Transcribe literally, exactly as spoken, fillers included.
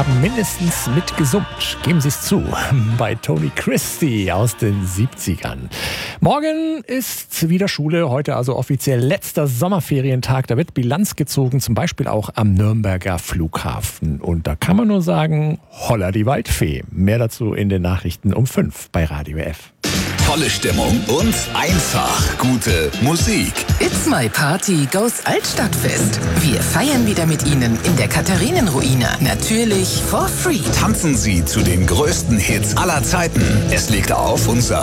haben mindestens mitgesummt. Geben Sie es zu. Bei Tony Christie aus den siebzigern. Morgen ist wieder Schule. Heute also offiziell letzter Sommerferientag. Da wird Bilanz gezogen, zum Beispiel auch am Nürnberger Flughafen. Und da kann man nur sagen, holla die Waldfee. Mehr dazu in den Nachrichten um fünf bei Radio F. Tolle Stimmung und einfach gute Musik. It's My Party goes Altstadtfest. Wir feiern wieder mit Ihnen in der Katharinenruine. Natürlich for free. Tanzen Sie zu den größten Hits aller Zeiten. Es liegt auf unser